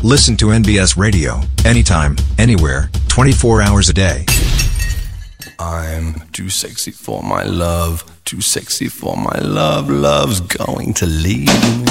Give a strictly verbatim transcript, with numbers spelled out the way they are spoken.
Listen to N B S Radio, anytime, anywhere, twenty-four hours a day. I'm too sexy for my love, too sexy for my love, love's going to leave me.